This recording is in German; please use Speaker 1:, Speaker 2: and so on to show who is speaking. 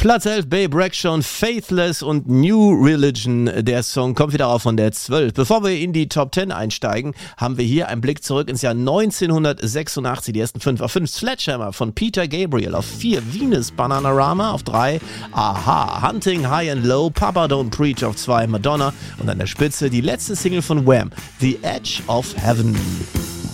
Speaker 1: Platz 11, Babe Rexha, Faithless und New Religion. Der Song kommt wieder auf von der 12. Bevor wir in die Top 10 einsteigen, haben wir hier einen Blick zurück ins Jahr 1986. Die ersten 5 auf 5. Sledgehammer von Peter Gabriel auf 4. Venus Bananarama auf 3. Aha, Hunting High and Low, Papa Don't Preach auf 2. Madonna und an der Spitze die letzte Single von Wham, The Edge of Heaven.